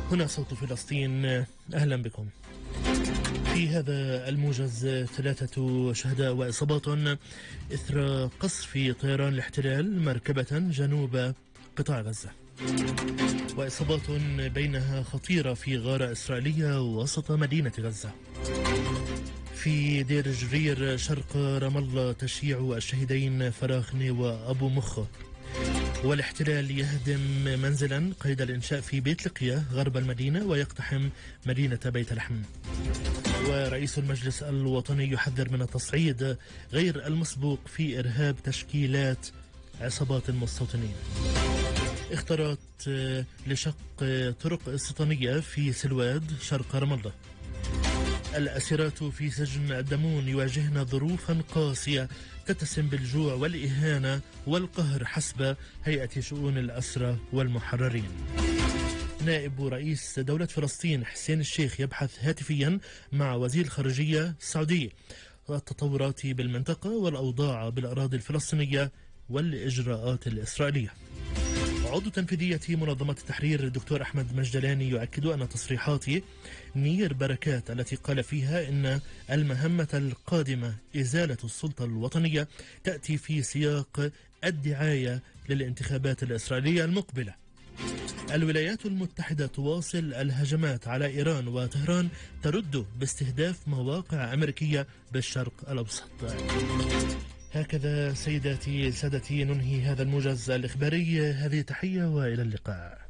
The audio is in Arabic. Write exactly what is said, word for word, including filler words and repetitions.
هنا صوت فلسطين، أهلا بكم. في هذا الموجز ثلاثة شهداء وإصابات إثر قصف طيران الاحتلال مركبة جنوب قطاع غزة، وإصابات بينها خطيرة في غارة إسرائيلية وسط مدينة غزة. في دير جرير شرق رام الله تشييع الشهيدين فراخني وأبو مخ. والاحتلال يهدم منزلا قيد الإنشاء في بيت لقية غرب المدينة ويقتحم مدينة بيت لحم. ورئيس المجلس الوطني يحذر من التصعيد غير المسبوق في إرهاب تشكيلات عصابات المستوطنين. اختارات لشق طرق استيطانية في سلواد شرق رام الله. الأسيرات في سجن الدمون يواجهن ظروفا قاسية تتسم بالجوع والإهانة والقهر حسب هيئة شؤون الأسرى والمحررين. نائب رئيس دولة فلسطين حسين الشيخ يبحث هاتفيا مع وزير الخارجية السعودي التطورات بالمنطقة والأوضاع بالأراضي الفلسطينية والإجراءات الإسرائيلية. عضو تنفيذية منظمة التحرير الدكتور أحمد مجدلاني يؤكد أن تصريحات نير بركات التي قال فيها إن المهمة القادمة إزالة السلطة الوطنية تأتي في سياق الدعاية للانتخابات الإسرائيلية المقبلة. الولايات المتحدة تواصل الهجمات على إيران وطهران ترد باستهداف مواقع أمريكية بالشرق الأوسط. هكذا سيداتي سادتي ننهي هذا الموجز الإخباري. هذه تحية وإلى اللقاء.